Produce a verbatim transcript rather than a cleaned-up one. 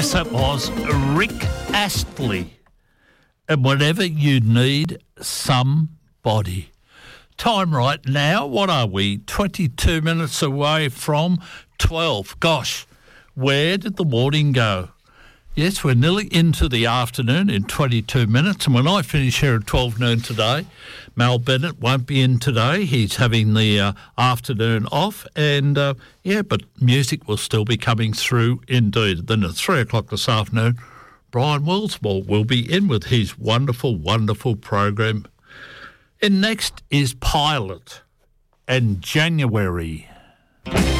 Yes, it was Rick Astley. And whenever you need somebody. Time right now, what are we? twenty-two minutes away from twelve. Gosh, where did the morning go? Yes, we're nearly into the afternoon in twenty-two minutes, and when I finish here at twelve noon today, Mal Bennett won't be in today. He's having the uh, afternoon off, and uh, yeah, but music will still be coming through indeed. Then at three o'clock this afternoon, Brian Wilsmore will be in with his wonderful, wonderful program. And next is Pilot and January.